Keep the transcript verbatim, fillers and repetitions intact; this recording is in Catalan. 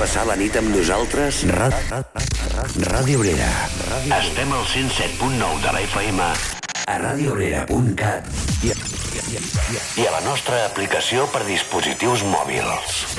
passar la nit amb nosaltres? Ràdio Obrera. Estem al cent set punt nou de la F M a radio obrera punt cat i a la nostra aplicació per dispositius mòbils.